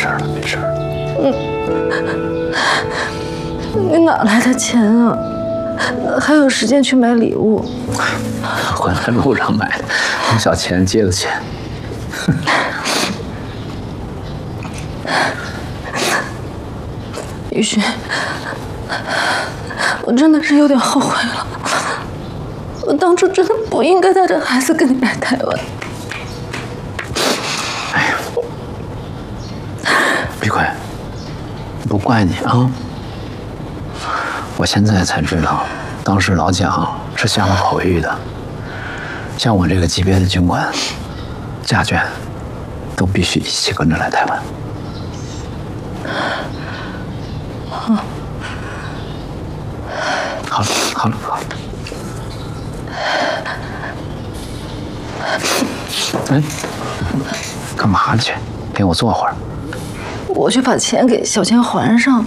事了，没事。 你哪来的钱啊？还有时间去买礼物？ 回来路上买的，用小钱借的钱。 雨荨，我真的是有点后悔了。我当初真的不应该带着孩子跟你来台湾。 哎呀，碧桂，不怪你啊。我现在才知道，当时老蒋是下了口谕的，像我这个级别的军官，家眷都必须一起跟着来台湾。好了，好了，好了。哎，干嘛去？给我坐会儿。 我去把钱给小钱还上。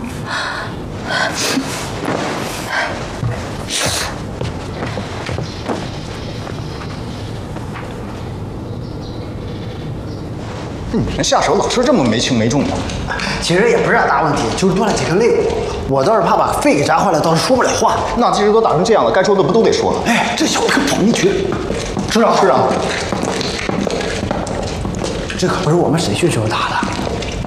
你们下手老是这么没轻没重的。 其实也不是啥大问题，就是断了几根肋骨。我倒是怕把肺给扎坏了，倒是说不了话。 那既然都打成这样了，该说的不都得说了？ 哎，这小子可跑一群。 师长，师长， 这可不是我们审讯时候打的。